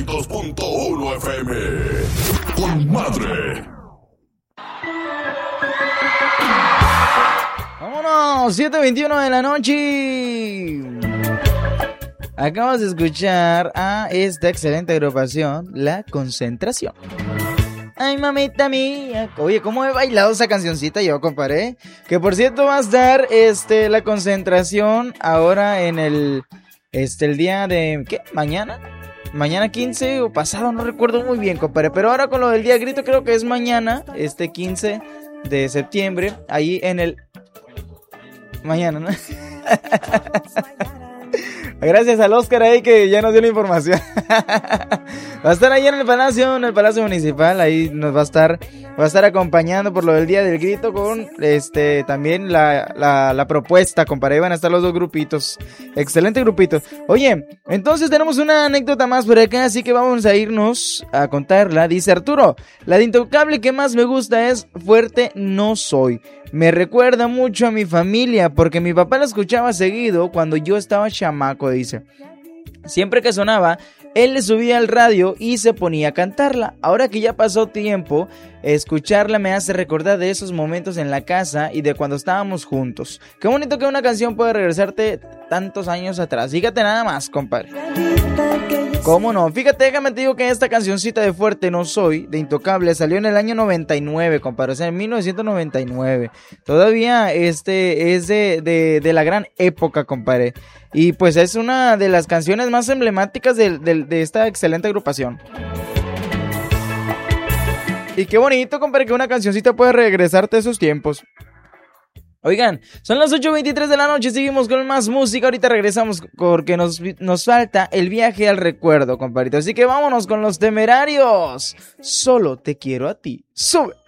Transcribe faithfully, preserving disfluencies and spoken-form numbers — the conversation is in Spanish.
cientos punto uno F M. Con madre. Vámonos, siete veintiuno de la noche. Acabas de escuchar a esta excelente agrupación, La Concentración. Ay, mamita mía. Oye, ¿cómo he bailado esa cancioncita yo, compadre? Que por cierto va a estar este, La Concentración ahora en el, este, el día de, ¿qué? ¿Mañana? Mañana quince o pasado, no recuerdo muy bien, compadre. Pero ahora con lo del día grito creo que es mañana, este quince de septiembre, ahí en el... Mañana, ¿no? Gracias al Oscar ahí que ya nos dio la información. Va a estar ahí en el Palacio, en el Palacio Municipal. Ahí nos va a estar, va a estar acompañando por lo del Día del Grito con este también la, la, la propuesta, compadre. Van a estar los dos grupitos. Excelente grupito. Oye, entonces tenemos una anécdota más por acá, así que vamos a irnos a contarla. Dice Arturo, la de Intocable que más me gusta es Fuerte No Soy. Me recuerda mucho a mi familia porque mi papá la escuchaba seguido cuando yo estaba chamaco, dice. Siempre que sonaba, él le subía al radio y se ponía a cantarla. Ahora que ya pasó tiempo, escucharla me hace recordar de esos momentos en la casa y de cuando estábamos juntos. Qué bonito que una canción puede regresarte tantos años atrás. Fíjate nada más, compadre. ¿Cómo no? Fíjate, déjame te digo que esta cancioncita de Fuerte No Soy, de Intocable, salió en el año noventa y nueve, compadre, o sea, en mil novecientos noventa y nueve. Todavía este es de, de, de la gran época, compadre. Y pues es una de las canciones más emblemáticas de, de, de esta excelente agrupación. Y qué bonito, compadre, que una cancioncita puede regresarte a esos tiempos. Oigan, son las ocho veintitrés de la noche, seguimos con más música, ahorita regresamos porque nos, nos falta el viaje al recuerdo, compadrito. Así que vámonos con Los Temerarios. Solo te quiero a ti. ¡Sube!